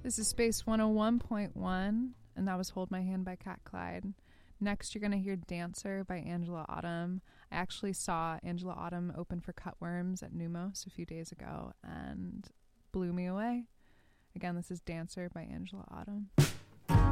This is Space 101.1, and that was Hold My Hand by Cat Clyde. Next, you're going to hear Dancer by Angela Autumn. I actually saw Angela Autumn open for Cutworms at Numos a few days ago and blew me away. Again, this is Dancer by Angela Autumn.